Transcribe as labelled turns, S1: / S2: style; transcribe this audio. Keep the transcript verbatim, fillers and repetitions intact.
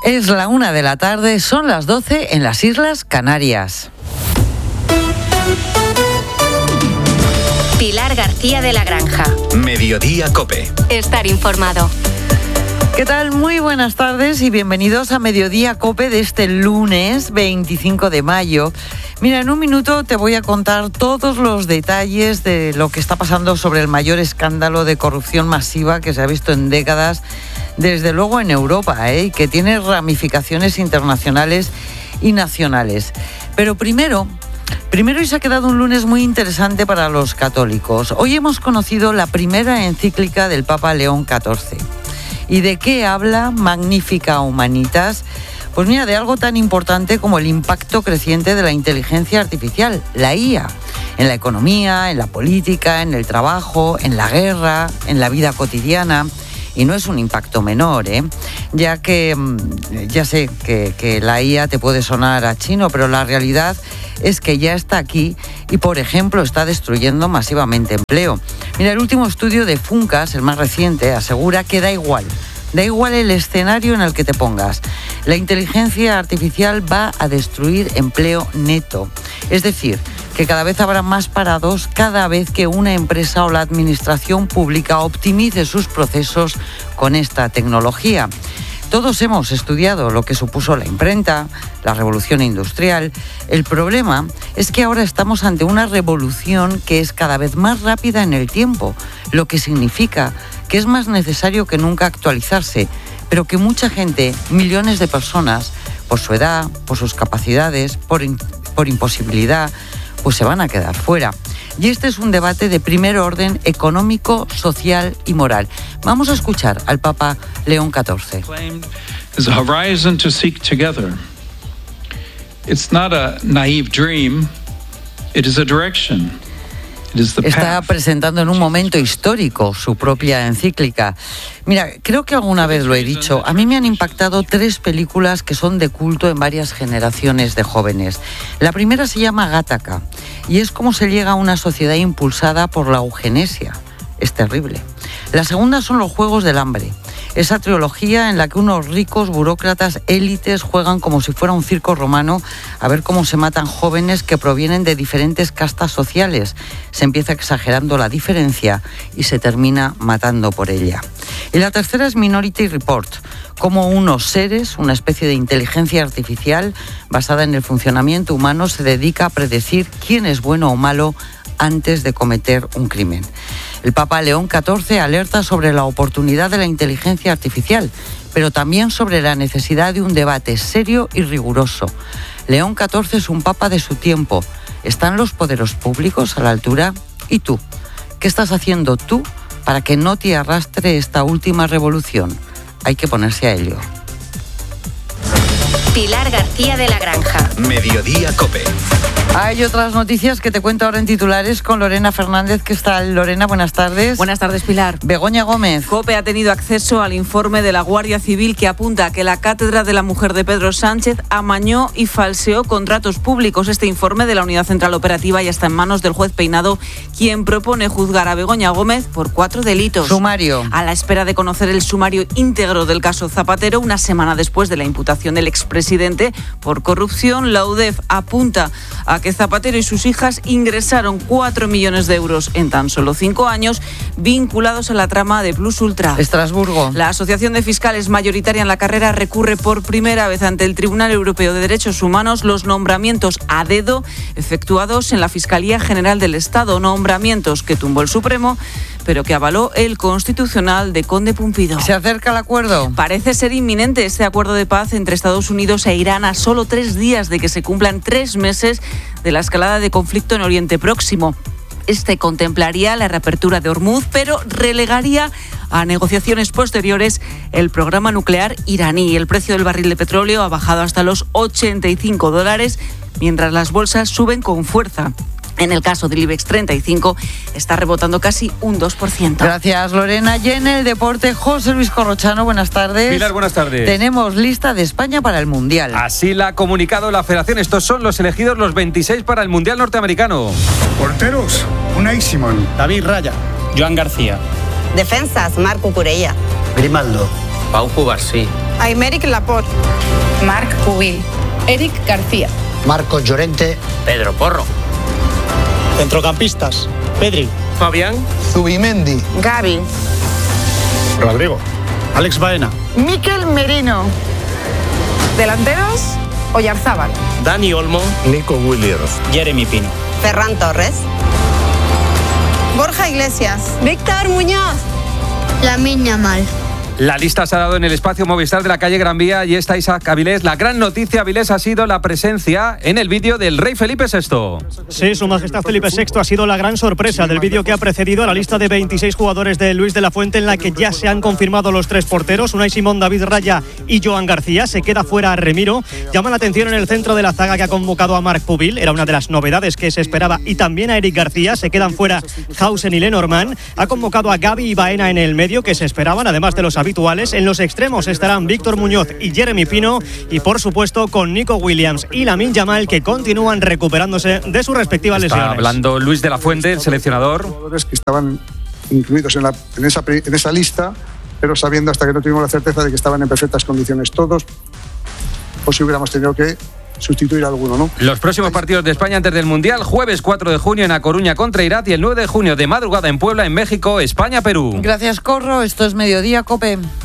S1: Es la una de la tarde, son las doce en las Islas Canarias.
S2: Pilar García de la Granja.
S3: Mediodía COPE.
S2: Estar informado.
S1: ¿Qué tal? Muy buenas tardes y bienvenidos a Mediodía COPE de este lunes veinticinco de mayo. Mira, en un minuto te voy a contar todos los detalles de lo que está pasando sobre el mayor escándalo de corrupción masiva que se ha visto en décadas, desde luego en Europa, ¿eh? que tiene ramificaciones internacionales y nacionales. Pero primero... Primero, hoy se ha quedado un lunes muy interesante para los católicos. Hoy hemos conocido la primera encíclica del Papa León catorce. ¿Y de qué habla Magnificat Humanitas? Pues mira, de algo tan importante como el impacto creciente de la inteligencia artificial, la I A, en la economía, en la política, en el trabajo, en la guerra, en la vida cotidiana. Y no es un impacto menor, ¿eh? ya que ya sé que, que la I A te puede sonar a chino, pero la realidad es que ya está aquí y, por ejemplo, está destruyendo masivamente empleo. Mira, el último estudio de Funcas, el más reciente, asegura que da igual, da igual el escenario en el que te pongas. La inteligencia artificial va a destruir empleo neto. Es decir, que cada vez habrá más parados cada vez que una empresa o la administración pública optimice sus procesos con esta tecnología. Todos hemos estudiado lo que supuso la imprenta, la revolución industrial. El problema es que ahora estamos ante una revolución que es cada vez más rápida en el tiempo, lo que significa que es más necesario que nunca actualizarse, pero que mucha gente, millones de personas, por su edad, por sus capacidades, por, in- por imposibilidad, pues se van a quedar fuera. Y este es un debate de primer orden económico, social y moral. Vamos a escuchar al Papa León catorce.
S4: Is a horizon to seek together. It's not a naive dream, it is a direction. It is the path.
S1: Está presentando en un momento histórico su propia encíclica. Mira, creo que alguna vez lo he dicho, a mí me han impactado tres películas que son de culto en varias generaciones de jóvenes. La primera se llama Gattaca y es cómo se llega a una sociedad impulsada por la eugenesia. Es terrible. La segunda son Los Juegos del Hambre. Esa trilogía en la que unos ricos burócratas élites juegan como si fuera un circo romano a ver cómo se matan jóvenes que provienen de diferentes castas sociales. Se empieza exagerando la diferencia y se termina matando por ella. Y la tercera es Minority Report, cómo unos seres, una especie de inteligencia artificial basada en el funcionamiento humano, se dedica a predecir quién es bueno o malo antes de cometer un crimen. El Papa León catorce alerta sobre la oportunidad de la inteligencia artificial, pero también sobre la necesidad de un debate serio y riguroso. León catorce es un papa de su tiempo. ¿Están los poderes públicos a la altura? ¿Y tú? ¿Qué estás haciendo tú para que no te arrastre esta última revolución? Hay que ponerse a ello.
S2: Pilar García de la Granja.
S3: Mediodía COPE.
S1: Hay otras noticias que te cuento ahora en titulares con Lorena Fernández. ¿Qué tal, Lorena? Buenas tardes.
S5: Buenas tardes, Pilar.
S1: Begoña Gómez.
S5: COPE ha tenido acceso al informe de la Guardia Civil que apunta a que la cátedra de la mujer de Pedro Sánchez amañó y falseó contratos públicos. Este informe de la Unidad Central Operativa ya está en manos del juez Peinado, quien propone juzgar a Begoña Gómez por cuatro delitos.
S1: Sumario.
S5: A la espera de conocer el sumario íntegro del caso Zapatero, una semana después de la imputación del expresidente por corrupción, la U D E F apunta a que Zapatero y sus hijas ingresaron cuatro millones de euros en tan solo cinco años vinculados a la trama de Plus Ultra.
S1: Estrasburgo.
S5: La Asociación de Fiscales mayoritaria en la carrera recurre por primera vez ante el Tribunal Europeo de Derechos Humanos los nombramientos a dedo efectuados en la Fiscalía General del Estado, nombramientos que tumbó el Supremo, pero que avaló el Constitucional de Conde Pumpido.
S1: ¿Se acerca el acuerdo?
S5: Parece ser inminente este acuerdo de paz entre Estados Unidos e Irán a solo tres días de que se cumplan tres meses de la escalada de conflicto en Oriente Próximo. Este contemplaría la reapertura de Hormuz, pero relegaría a negociaciones posteriores el programa nuclear iraní. El precio del barril de petróleo ha bajado hasta los ochenta y cinco dólares, mientras las bolsas suben con fuerza. En el caso del IBEX treinta y cinco está rebotando casi un dos por ciento.
S1: Gracias, Lorena. Y en el deporte, José Luis Corrochano, buenas tardes.
S6: Pilar, buenas tardes.
S1: Tenemos lista de España para el Mundial.
S6: Así la ha comunicado la Federación. Estos son los elegidos, los veintiséis para el Mundial norteamericano.
S7: Porteros, Unai Simón,
S8: David Raya,
S9: Joan García.
S10: Defensas, Marc Cucurella.
S11: Grimaldo.
S12: Pau Cubarsí.
S8: Aymeric Laporte,
S9: Marc Pubil, Eric García,
S10: Marcos Llorente,
S11: Pedro Porro.
S12: Centrocampistas: Pedri,
S11: Fabián,
S13: Zubimendi,
S8: Gavi,
S7: Rodrigo,
S12: Alex Baena,
S8: Mikel Merino. Delanteros: Oyarzábal,
S11: Dani Olmo,
S14: Nico Williams,
S12: Jeremy Pino,
S8: Ferran Torres, Borja Iglesias, Víctor Muñoz,
S15: Lamine Yamal.
S6: La lista se ha dado en el espacio Movistar de la calle Gran Vía y está Isaac Avilés. La gran noticia, Avilés, ha sido la presencia en el vídeo del rey Felipe sexto.
S16: Sí, su majestad Felipe sexto ha sido la gran sorpresa del vídeo que ha precedido a la lista de veintiséis jugadores de Luis de la Fuente, en la que ya se han confirmado los tres porteros, Unai Simón, David Raya y Joan García. Se queda fuera Remiro. Llama la atención en el centro de la zaga, que ha convocado a Marc Pubil, era una de las novedades que se esperaba, y también a Eric García. Se quedan fuera Hausen y Lenormand. Ha convocado a Gavi y Baena en el medio, que se esperaban, además de los habituales. En los extremos estarán Víctor Muñoz y Jeremy Pino, y por supuesto con Nico Williams y Lamine Yamal, que continúan recuperándose de sus respectivas
S6: Está
S16: lesiones.
S6: hablando Luis de la Fuente, el seleccionador.
S7: Jugadores que estaban incluidos en, la, en, esa, en esa lista, pero sabiendo, hasta que no tuvimos la certeza de que estaban en perfectas condiciones todos, o si hubiéramos tenido que sustituir a alguno, ¿no?
S6: Los próximos partidos de España antes del Mundial: jueves cuatro de junio en A Coruña contra Irak y el nueve de junio de madrugada en Puebla, en México, España-Perú.
S1: Gracias, Corro. Esto es Mediodía COPE.